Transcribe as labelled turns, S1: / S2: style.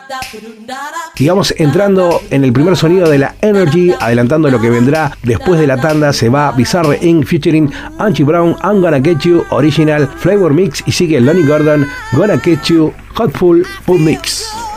S1: Y vamos entrando en el primer sonido de la Energy, adelantando lo que vendrá después de la tanda. Se va Bizarre Inc. featuring Angie Brown, I'm Gonna Get You, Original Flavor Mix, y sigue Lonnie Gordon, Gonna Get You, Hotful Food Mix.